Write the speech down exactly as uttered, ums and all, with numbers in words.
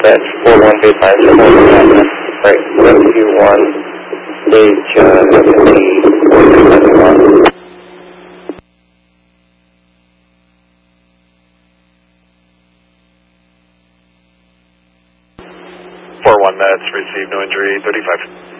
that's four one base five seven. Right, rescue one, stage uh, seventy one. four one, that's received, no injury, thirty-five.